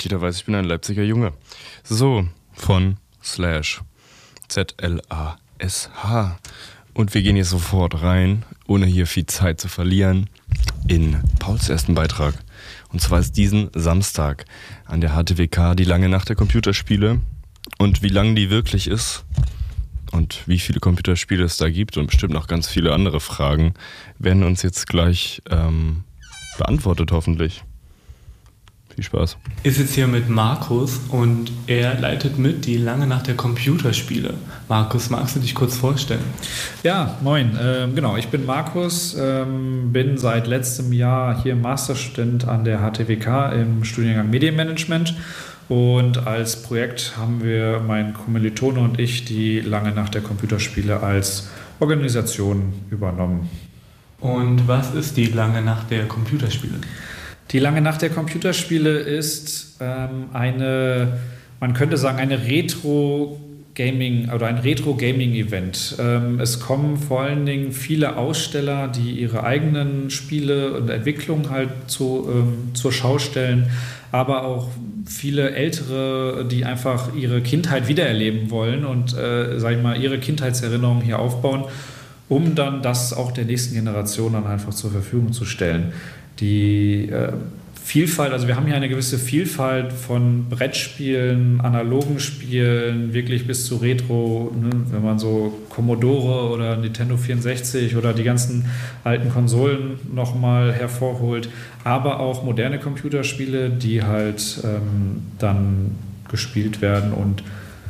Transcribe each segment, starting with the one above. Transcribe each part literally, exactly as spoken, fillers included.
Jeder weiß, ich bin ein Leipziger Junge. So, von Slash. Z L A S H. Und wir gehen hier sofort rein, ohne hier viel Zeit zu verlieren, in Pauls ersten Beitrag. Und zwar ist diesen Samstag an der H T W K die lange Nacht der Computerspiele. Und wie lang die wirklich ist und wie viele Computerspiele es da gibt und bestimmt noch ganz viele andere Fragen, werden uns jetzt gleich ähm, beantwortet, hoffentlich. Viel Spaß. Ich sitze hier mit Markus und er leitet mit die lange Nacht der Computerspiele. Markus, magst du dich kurz vorstellen? Ja, moin. Ähm, genau, ich bin Markus, ähm, bin seit letztem Jahr hier Masterstudent an der H T W K im Studiengang Medienmanagement. Und als Projekt haben wir, mein Kommilitone und ich, die lange Nacht der Computerspiele als Organisation übernommen. Und was ist die lange Nacht der Computerspiele? Die lange Nacht der Computerspiele ist ähm, eine, man könnte sagen, eine Retro-Gaming oder ein Retro-Gaming-Event. Ähm, es kommen vor allen Dingen viele Aussteller, die ihre eigenen Spiele und Entwicklungen halt zu, ähm, zur Schau stellen, aber auch viele Ältere, die einfach ihre Kindheit wiedererleben wollen und, äh, sag ich mal, ihre Kindheitserinnerungen hier aufbauen, um dann das auch der nächsten Generation dann einfach zur Verfügung zu stellen. Die äh, Vielfalt, also wir haben hier eine gewisse Vielfalt von Brettspielen, analogen Spielen, wirklich bis zu Retro, ne, wenn man so Commodore oder Nintendo vierundsechzig oder die ganzen alten Konsolen nochmal hervorholt, aber auch moderne Computerspiele, die halt ähm, dann gespielt werden und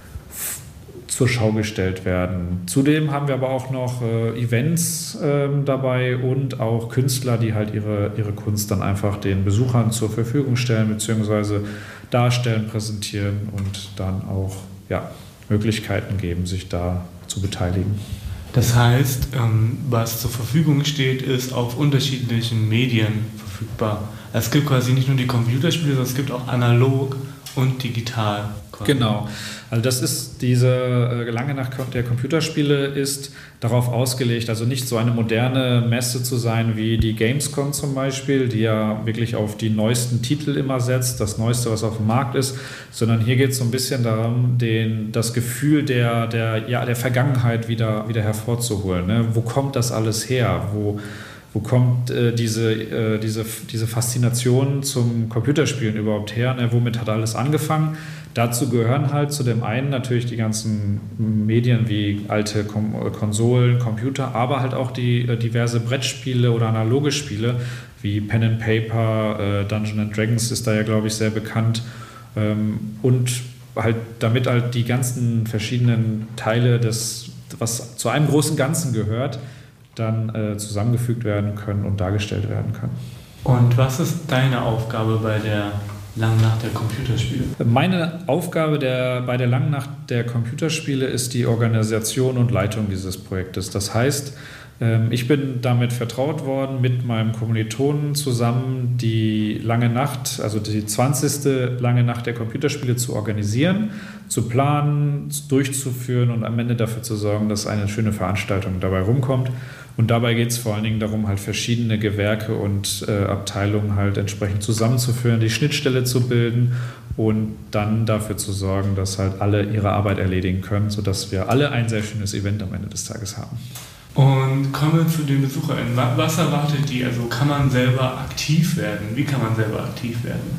zur Schau gestellt werden. Zudem haben wir aber auch noch äh, Events ähm, dabei und auch Künstler, die halt ihre, ihre Kunst dann einfach den Besuchern zur Verfügung stellen, beziehungsweise darstellen, präsentieren und dann auch ja, Möglichkeiten geben, sich da zu beteiligen. Das heißt, ähm, was zur Verfügung steht, ist auf unterschiedlichen Medien verfügbar. Es gibt quasi nicht nur die Computerspiele, sondern es gibt auch analog und digital. Quasi. Genau. Also das ist diese äh, lange Nacht der Computerspiele ist darauf ausgelegt, also nicht so eine moderne Messe zu sein wie die Gamescom zum Beispiel, die ja wirklich auf die neuesten Titel immer setzt, das Neueste, was auf dem Markt ist, sondern hier geht es so ein bisschen darum, den, das Gefühl der, der, ja, der Vergangenheit wieder, wieder hervorzuholen. Ne? Wo kommt das alles her? Wo Wo kommt äh, diese, äh, diese, diese Faszination zum Computerspielen überhaupt her? Ne? Womit hat alles angefangen? Dazu gehören halt zu dem einen natürlich die ganzen Medien wie alte Kom- Konsolen, Computer, aber halt auch die äh, diverse Brettspiele oder analoge Spiele wie Pen and Paper, äh, Dungeons and Dragons ist da ja, glaube ich, sehr bekannt. Ähm, und halt damit halt die ganzen verschiedenen Teile, des, was zu einem großen Ganzen gehört, dann äh, zusammengefügt werden können und dargestellt werden können. Und was ist deine Aufgabe bei der Langen Nacht der Computerspiele? Meine Aufgabe der, bei der Langen Nacht der Computerspiele ist die Organisation und Leitung dieses Projektes. Das heißt, ähm, ich bin damit vertraut worden, mit meinem Kommilitonen zusammen die Lange Nacht, also die zwanzigste Lange Nacht der Computerspiele zu organisieren, zu planen, durchzuführen und am Ende dafür zu sorgen, dass eine schöne Veranstaltung dabei rumkommt. Und dabei geht es vor allen Dingen darum, halt verschiedene Gewerke und äh, Abteilungen halt entsprechend zusammenzuführen, die Schnittstelle zu bilden und dann dafür zu sorgen, dass halt alle ihre Arbeit erledigen können, sodass wir alle ein sehr schönes Event am Ende des Tages haben. Und kommen wir zu den BesucherInnen. Was erwartet die? Also kann man selber aktiv werden? Wie kann man selber aktiv werden?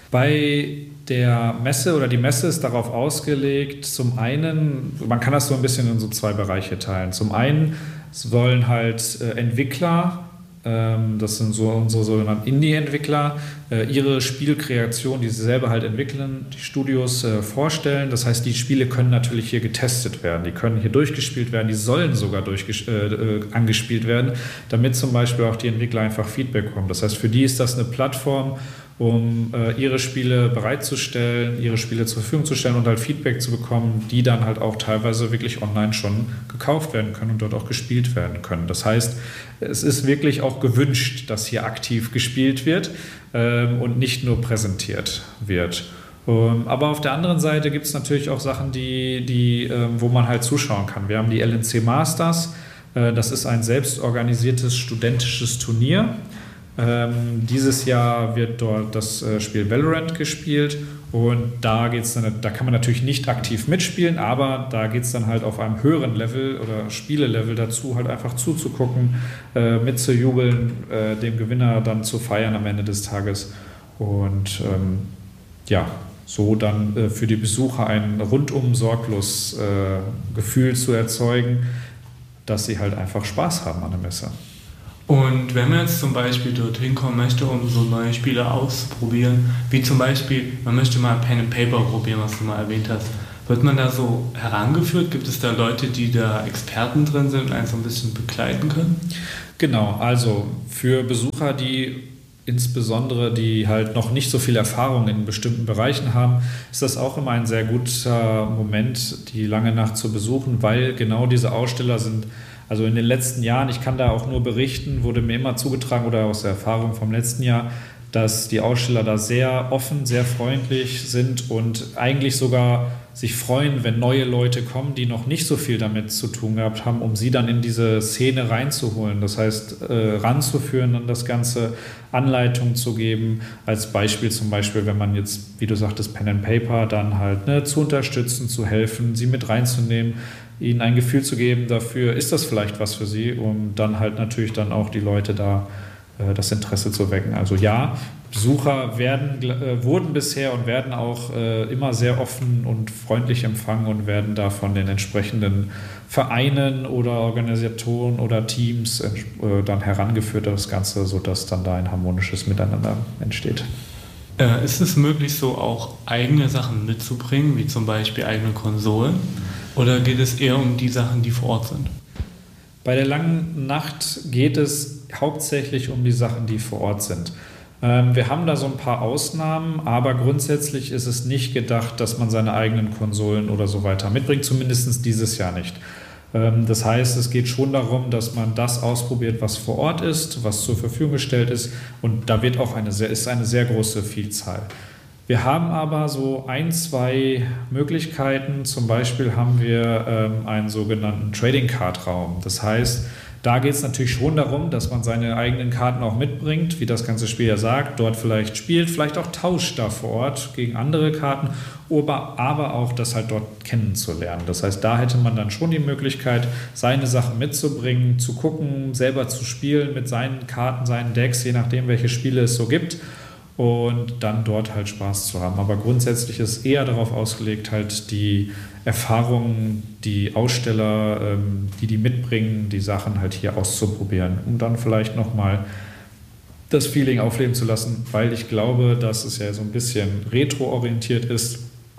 Bei der Messe oder die Messe ist darauf ausgelegt, zum einen, man kann das so ein bisschen in so zwei Bereiche teilen. Zum einen sollen halt äh, Entwickler, ähm, das sind so unsere sogenannten Indie-Entwickler, äh, ihre Spielkreation, die sie selber halt entwickeln, die Studios äh, vorstellen. Das heißt, die Spiele können natürlich hier getestet werden, die können hier durchgespielt werden, die sollen sogar durchges- äh, äh, angespielt werden, damit zum Beispiel auch die Entwickler einfach Feedback bekommen. Das heißt, für die ist das eine Plattform, um äh, ihre Spiele bereitzustellen, ihre Spiele zur Verfügung zu stellen und halt Feedback zu bekommen, die dann halt auch teilweise wirklich online schon gekauft werden können und dort auch gespielt werden können. Das heißt, es ist wirklich auch gewünscht, dass hier aktiv gespielt wird ähm, und nicht nur präsentiert wird. Ähm, aber auf der anderen Seite gibt es natürlich auch Sachen, die, die, ähm, wo man halt zuschauen kann. Wir haben die L N C Masters, äh, das ist ein selbstorganisiertes studentisches Turnier. Ähm, dieses Jahr wird dort das äh, Spiel Valorant gespielt und da geht's dann, da kann man natürlich nicht aktiv mitspielen, aber da geht es dann halt auf einem höheren Level oder Spielelevel dazu, halt einfach zuzugucken, äh, mitzujubeln, äh, dem Gewinner dann zu feiern am Ende des Tages und ähm, ja, so dann äh, für die Besucher ein rundum sorglos äh, Gefühl zu erzeugen, dass sie halt einfach Spaß haben an der Messe. Und wenn man jetzt zum Beispiel dorthin kommen möchte, um so neue Spiele auszuprobieren, wie zum Beispiel, man möchte mal Pen and Paper probieren, was du mal erwähnt hast, wird man da so herangeführt? Gibt es da Leute, die da Experten drin sind und einen so ein bisschen begleiten können? Genau, also für Besucher, die insbesondere die halt noch nicht so viel Erfahrung in bestimmten Bereichen haben, ist das auch immer ein sehr guter Moment, die Lange Nacht zu besuchen, weil genau diese Aussteller sind. Also in den letzten Jahren, ich kann da auch nur berichten, wurde mir immer zugetragen oder aus der Erfahrung vom letzten Jahr, dass die Aussteller da sehr offen, sehr freundlich sind und eigentlich sogar sich freuen, wenn neue Leute kommen, die noch nicht so viel damit zu tun gehabt haben, um sie dann in diese Szene reinzuholen. Das heißt, äh, ranzuführen an das Ganze, Anleitungen zu geben. Als Beispiel zum Beispiel, wenn man jetzt, wie du sagtest, Pen and Paper, dann halt ne, zu unterstützen, zu helfen, sie mit reinzunehmen, ihnen ein Gefühl zu geben dafür, ist das vielleicht was für sie, um dann halt natürlich dann auch die Leute da äh, das Interesse zu wecken. Also ja, Besucher werden, äh, wurden bisher und werden auch äh, immer sehr offen und freundlich empfangen und werden da von den entsprechenden Vereinen oder Organisatoren oder Teams äh, dann herangeführt, das Ganze, sodass dann da ein harmonisches Miteinander entsteht. Äh, ist es möglich, so auch eigene Sachen mitzubringen, wie zum Beispiel eigene Konsolen? Oder geht es eher um die Sachen, die vor Ort sind? Bei der Langen Nacht geht es hauptsächlich um die Sachen, die vor Ort sind. Ähm, wir haben da so ein paar Ausnahmen, aber grundsätzlich ist es nicht gedacht, dass man seine eigenen Konsolen oder so weiter mitbringt, zumindest dieses Jahr nicht. Ähm, das heißt, es geht schon darum, dass man das ausprobiert, was vor Ort ist, was zur Verfügung gestellt ist und da wird auch eine sehr, ist eine sehr große Vielzahl. Wir haben aber so ein, zwei Möglichkeiten. Zum Beispiel haben wir ähm, einen sogenannten Trading Card Raum. Das heißt, da geht es natürlich schon darum, dass man seine eigenen Karten auch mitbringt, wie das ganze Spiel ja sagt, dort vielleicht spielt, vielleicht auch tauscht da vor Ort gegen andere Karten, aber, aber auch das halt dort kennenzulernen. Das heißt, da hätte man dann schon die Möglichkeit, seine Sachen mitzubringen, zu gucken, selber zu spielen mit seinen Karten, seinen Decks, je nachdem, welche Spiele es so gibt. Und dann dort halt Spaß zu haben. Aber grundsätzlich ist eher darauf ausgelegt, halt die Erfahrungen, die Aussteller, ähm, die die mitbringen, die Sachen halt hier auszuprobieren, um dann vielleicht nochmal das Feeling aufleben zu lassen, weil ich glaube, dass es ja so ein bisschen retro-orientiert ist.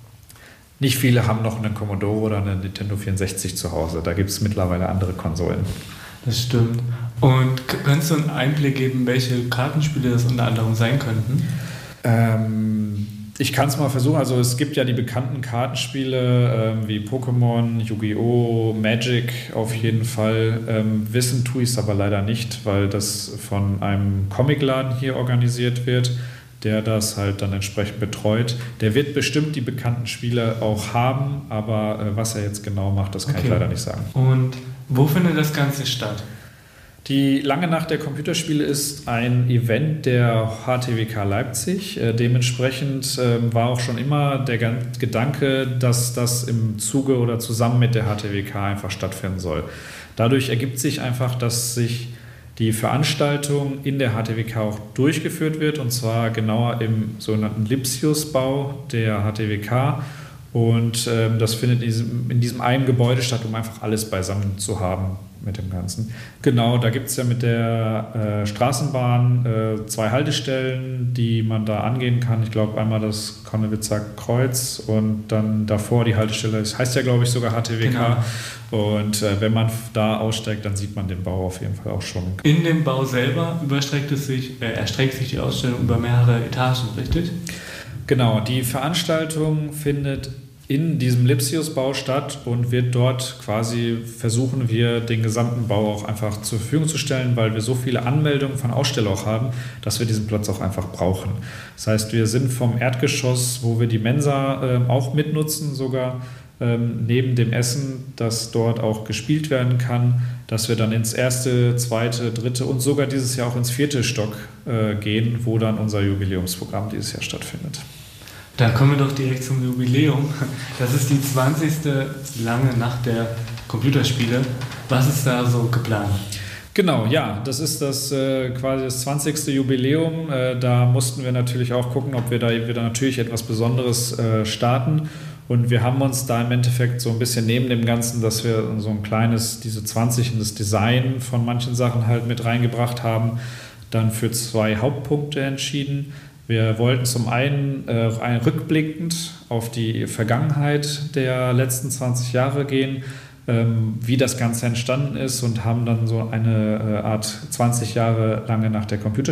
Nicht viele haben noch einen Commodore oder einen Nintendo vierundsechzig zu Hause. Da gibt es mittlerweile andere Konsolen. Das stimmt. Und kannst du einen Einblick geben, welche Kartenspiele das unter anderem sein könnten? Ähm, ich kann es mal versuchen. Also es gibt ja die bekannten Kartenspiele ähm, wie Pokémon, Yu-Gi-Oh!, Magic auf jeden Fall. Ähm, wissen tue ich es aber leider nicht, weil das von einem Comicladen hier organisiert wird, der das halt dann entsprechend betreut. Der wird bestimmt die bekannten Spiele auch haben, aber äh, was er jetzt genau macht, das kann okay. ich leider nicht sagen. Und wo findet das Ganze statt? Die Lange Nacht der Computerspiele ist ein Event der H T W K Leipzig. Äh, dementsprechend äh, war auch schon immer der Gedanke, dass das im Zuge oder zusammen mit der H T W K einfach stattfinden soll. Dadurch ergibt sich einfach, dass sich die Veranstaltung in der H T W K auch durchgeführt wird, und zwar genauer im sogenannten Lipsius-Bau der H T W K. Und ähm, das findet in diesem, in diesem einen Gebäude statt, um einfach alles beisammen zu haben mit dem Ganzen. Genau, da gibt es ja mit der äh, Straßenbahn äh, zwei Haltestellen, die man da angehen kann. Ich glaube einmal das Konnewitzer Kreuz und dann davor die Haltestelle, das heißt ja glaube ich sogar H T W K. Genau. Und äh, wenn man da aussteigt, dann sieht man den Bau auf jeden Fall auch schon. In dem Bau selber überstreckt es sich, äh, erstreckt sich die Ausstellung über mehrere Etagen, richtig? Genau, die Veranstaltung findet in diesem Lipsius-Bau statt und wird dort quasi, versuchen wir, den gesamten Bau auch einfach zur Verfügung zu stellen, weil wir so viele Anmeldungen von Ausstellern auch haben, dass wir diesen Platz auch einfach brauchen. Das heißt, wir sind vom Erdgeschoss, wo wir die Mensa äh, auch mitnutzen sogar, ähm, neben dem Essen, das dort auch gespielt werden kann, dass wir dann ins erste, zweite, dritte und sogar dieses Jahr auch ins vierte Stock äh, gehen, wo dann unser Jubiläumsprogramm dieses Jahr stattfindet. Dann kommen wir doch direkt zum Jubiläum. Das ist die zwanzigste lange Nacht der Computerspiele. Was ist da so geplant? Genau, ja, das ist das äh, quasi das zwanzigste Jubiläum. Äh, da mussten wir natürlich auch gucken, ob wir da wieder natürlich etwas Besonderes äh, starten. Und wir haben uns da im Endeffekt so ein bisschen neben dem Ganzen, dass wir so ein kleines, diese zwanzig und das Design von manchen Sachen halt mit reingebracht haben, dann für zwei Hauptpunkte entschieden. Wir wollten zum einen äh, ein rückblickend auf die Vergangenheit der letzten zwanzig Jahre gehen, ähm, wie das Ganze entstanden ist und haben dann so eine äh, Art zwanzig Jahre lange nach der Computerspiele